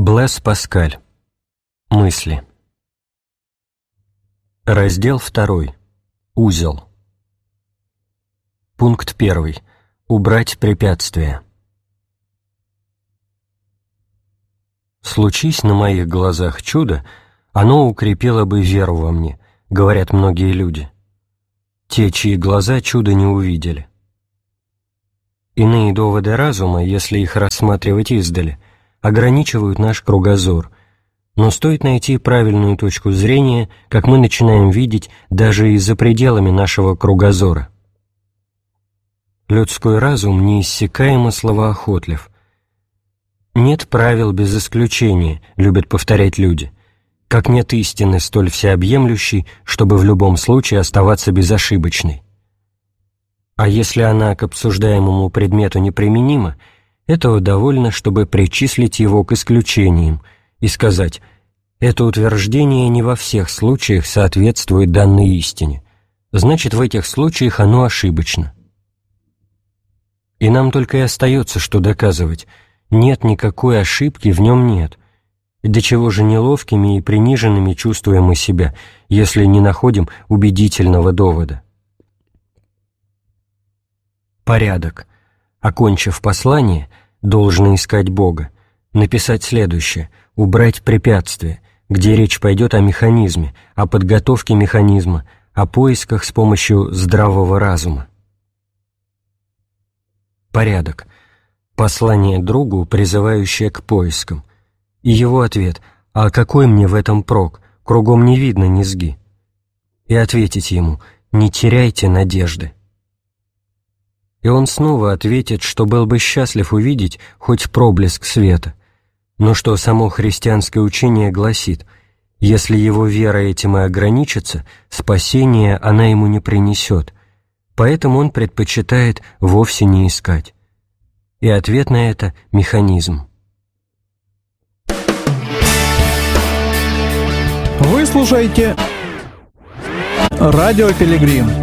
Блэс Паскаль. Мысли. Раздел 2. Узел. Пункт 1. Убрать препятствия. Случись на моих глазах чудо, оно укрепило бы веру во мне, говорят многие люди. Те, чьи глаза чудо не увидели. Иные доводы разума, если их рассматривать издали, ограничивают наш кругозор, но стоит найти правильную точку зрения, как мы начинаем видеть даже и за пределами нашего кругозора. Людской разум неиссякаемо словоохотлив. «Нет правил без исключения», — любят повторять люди, как нет истины столь всеобъемлющей, чтобы в любом случае оставаться безошибочной. А если она к обсуждаемому предмету неприменима, этого довольно, чтобы причислить его к исключениям и сказать: это утверждение не во всех случаях соответствует данной истине, значит, в этих случаях оно ошибочно. И нам только и остается, что доказывать: нет никакой ошибки, в нем нет. И до чего же неловкими и приниженными чувствуем мы себя, если не находим убедительного довода. Порядок. Окончив послание, должно искать Бога, написать следующее: убрать препятствия, где речь пойдет о механизме, о подготовке механизма, о поисках с помощью здравого разума. Порядок. Послание другу, призывающее к поискам. И его ответ: «А какой мне в этом прок? Кругом не видно низги». И ответить ему: «Не теряйте надежды». И он снова ответит, что был бы счастлив увидеть хоть проблеск света, но что само христианское учение гласит: если его вера этим и ограничится, спасения она ему не принесет, поэтому он предпочитает вовсе не искать. И ответ на это — механизм. Вы слушаете «Радио Пилигрим».